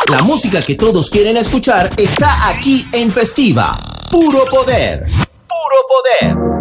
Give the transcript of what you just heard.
La música que todos quieren escuchar está aquí en Festiva. Puro poder. Puro poder.